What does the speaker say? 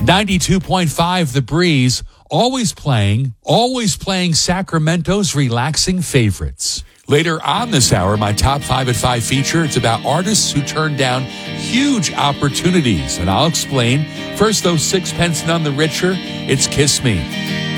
92.5 The Breeze, always playing Sacramento's relaxing favorites. Later on this hour, my Top 5 at 5 feature, it's about artists who turned down huge opportunities. And I'll explain. First, though, Sixpence None the Richer, it's Kiss Me.